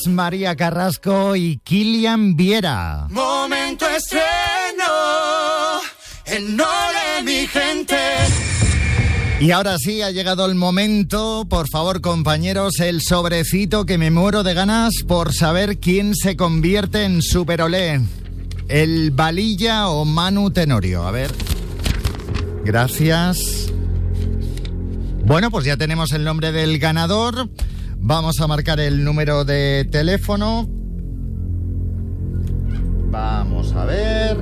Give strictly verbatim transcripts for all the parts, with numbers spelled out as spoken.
María Carrasco y Kilian Viera. Momento estreno en Ole mi gente. Y ahora sí, ha llegado el momento. Por favor, compañeros, el sobrecito que me muero de ganas por saber quién se convierte en Super Olé. ¿El Valilla o Manu Tenorio? A ver. Gracias. Bueno, pues ya tenemos el nombre del ganador. Vamos a marcar el número de teléfono. Vamos a ver.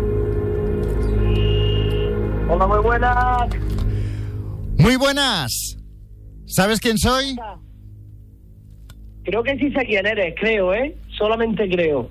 Hola, muy buenas. Muy buenas. ¿Sabes quién soy? Creo que sí sé quién eres, creo, ¿eh? Solamente creo.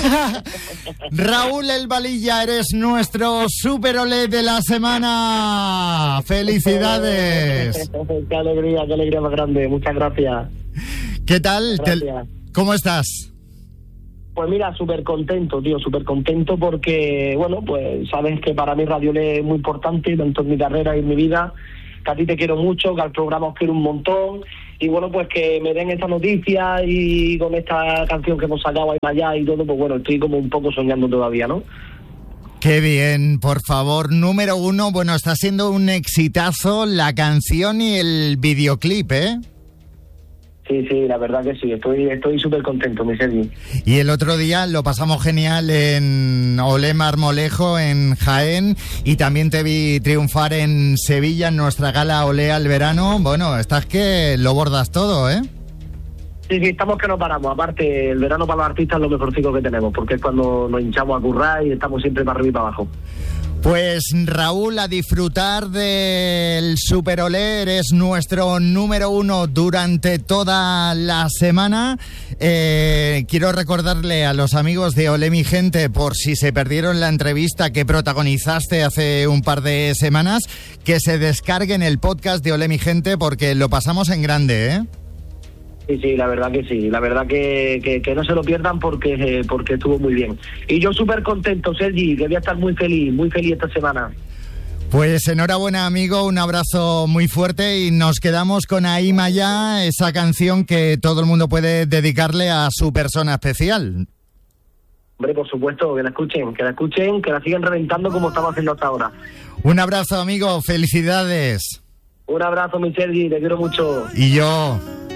Raúl El Valilla, eres nuestro Super Olé de la semana. ¡Felicidades! Qué alegría, qué alegría más grande. Muchas gracias. ¿Qué tal? Gracias. ¿Cómo estás? Pues mira, súper contento, tío, súper contento porque, bueno, pues sabes que para mí Radio Olé es muy importante, tanto en mi carrera y en mi vida, que a ti te quiero mucho, que al programa os quiero un montón, y bueno, pues que me den esta noticia y con esta canción que hemos sacado ahí allá y todo, pues bueno, estoy como un poco soñando todavía, ¿no? Qué bien, por favor, número uno, bueno, está siendo un exitazo la canción y el videoclip, ¿eh? Sí, sí, la verdad que sí, estoy estoy súper contento, mi Sergi. Y el otro día lo pasamos genial en Olé Marmolejo, en Jaén, y también te vi triunfar en Sevilla, en nuestra gala Olé al verano. Bueno, estás que lo bordas todo, ¿eh? Sí, sí, estamos que no paramos. Aparte, el verano para los artistas es lo mejorcito que tenemos, porque es cuando nos hinchamos a currar y estamos siempre para arriba y para abajo. Pues Raúl, a disfrutar del Super Olé, eres nuestro número uno durante toda la semana. Eh, quiero recordarle a los amigos de Olé mi gente, por si se perdieron la entrevista que protagonizaste hace un par de semanas, que se descarguen el podcast de Olé mi gente porque lo pasamos en grande, ¿eh? Sí, sí, la verdad que sí, la verdad que, que, que no se lo pierdan porque eh, porque estuvo muy bien. Y yo súper contento, Sergi, que voy a estar muy feliz, muy feliz esta semana. Pues enhorabuena, amigo, un abrazo muy fuerte y nos quedamos con Ahí Maya, esa canción que todo el mundo puede dedicarle a su persona especial. Hombre, por supuesto, que la escuchen, que la escuchen, que la sigan reventando como estamos haciendo hasta ahora. Un abrazo, amigo, felicidades. Un abrazo, mi Sergi, te quiero mucho. Y yo...